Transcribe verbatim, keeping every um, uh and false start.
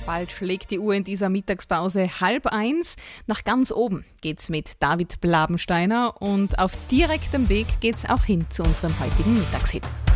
Bald schlägt die Uhr in dieser Mittagspause halb eins. Nach ganz oben geht's mit David Blabensteiner und auf direktem Weg geht's auch hin zu unserem heutigen Mittagshit.